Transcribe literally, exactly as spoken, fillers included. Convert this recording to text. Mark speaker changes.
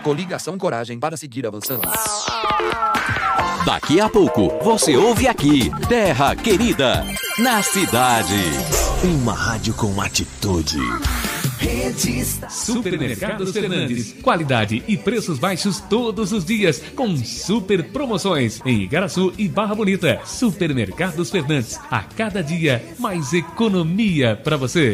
Speaker 1: Coligação Coragem para seguir avançando.
Speaker 2: Daqui a pouco, você ouve aqui, Terra Querida, na cidade. Uma rádio com atitude.
Speaker 3: Supermercados Fernandes. Qualidade e preços baixos todos os dias, com super promoções em Igaraçu e Barra Bonita. Supermercados Fernandes. A cada dia, mais economia para você.